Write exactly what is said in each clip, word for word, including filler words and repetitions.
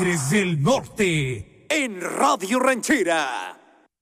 Tigres del Norte en Radio Ranchera.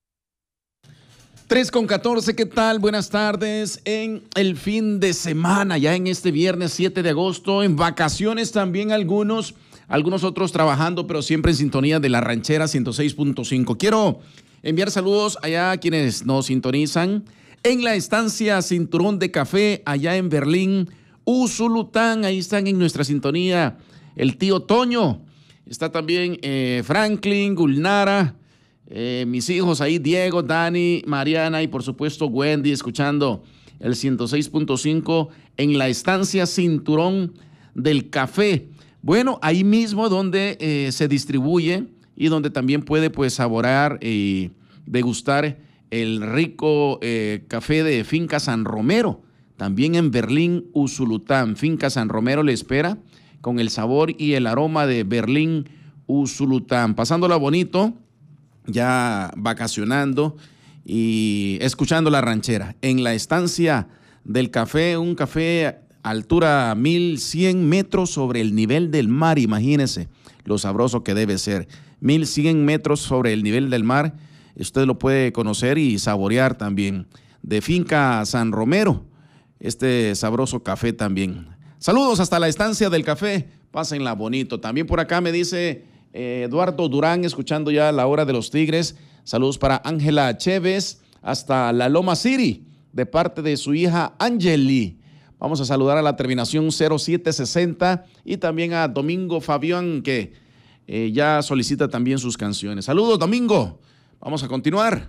tres con catorce, ¿qué tal? Buenas tardes en el fin de semana, ya en este viernes siete de agosto, en vacaciones también algunos, algunos otros trabajando, pero siempre en sintonía de la Ranchera ciento seis punto cinco. Quiero enviar saludos allá a quienes nos sintonizan en la estancia Cinturón de Café, allá en Berlín, Usulután, ahí están en nuestra sintonía el tío Toño, está también eh, Franklin, Gulnara, Eh, mis hijos ahí, Diego, Dani, Mariana y por supuesto Wendy, escuchando el ciento seis punto cinco en la estancia Cinturón del Café. Bueno, ahí mismo donde eh, se distribuye y donde también puede pues saborear y degustar el rico eh, café de Finca San Romero. También en Berlín, Usulután, Finca San Romero le espera con el sabor y el aroma de Berlín, Usulután. Pasándola bonito, ya vacacionando y escuchando la ranchera. En la estancia del café, un café a altura mil cien metros sobre el nivel del mar, imagínense lo sabroso que debe ser. mil cien metros sobre el nivel del mar, usted lo puede conocer y saborear también. De Finca San Romero, este sabroso café también. Saludos hasta la estancia del café, pásenla bonito. También por acá me dice Eh, Eduardo Durán, escuchando ya la hora de los Tigres. Saludos para Ángela Chévez hasta La Loma City, de parte de su hija Angeli. Vamos a saludar a la terminación cero siete sesenta y también a Domingo Fabián, que eh, ya solicita también sus canciones. Saludos, Domingo. Vamos a continuar.